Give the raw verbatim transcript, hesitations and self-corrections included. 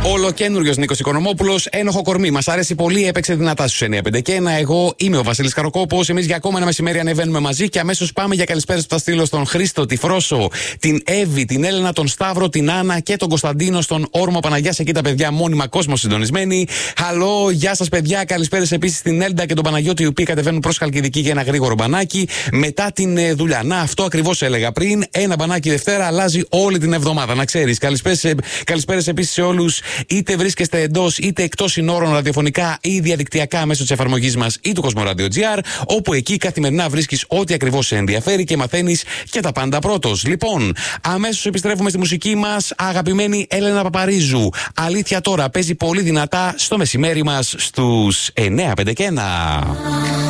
Ολοκένουργιος Νίκος Οικονομόπουλος, ένοχο κορμί. Μας άρεσε πολύ, έπαιξε δυνατά στους εννιά πέντε και ένα. Εγώ είμαι ο Βασίλης Καροκόπος. Εμείς για ακόμα ένα μεσημέρι ανεβαίνουμε μαζί και αμέσως πάμε για καλησπέρες που θα στείλω στον Χρήστο, τη Φρόσο, την Εύη, την Έλενα, τον Σταύρο, την Άννα και τον Κωνσταντίνο, στον Όρμο Παναγιάς. Εκεί τα παιδιά μόνιμα κόσμο συντονισμένοι. Χαλό, γεια σας παιδιά. Καλησπέρες επίσης στην Έλντα και τον Παναγιώτη, οι οποίοι κατεβαίνουν προς Χαλκιδική για ένα γρήγορο μπανάκι μετά την ε, δουλειά. Να, αυτό ακριβώς έλεγα πριν. Ένα μπανάκι Δευτέρα αλλάζει όλη την εβδομάδα, να ξέρεις. Καλησπέρες επίσης σε όλους, είτε βρίσκεστε εντός είτε εκτός συνόρων ραδιοφωνικά ή διαδικτυακά μέσω της εφαρμογής μας ή του Κοσμοράδιο τζι αρ, όπου εκεί καθημερινά βρίσκεις ό,τι ακριβώς σε ενδιαφέρει και μαθαίνεις και τα πάντα πρώτος. Λοιπόν, αμέσως επιστρέφουμε στη μουσική μας. Αγαπημένη Έλενα Παπαρίζου. Αλήθεια τώρα παίζει πολύ δυνατά στο μεσημέρι μας στους εννιά πέντε και ένα.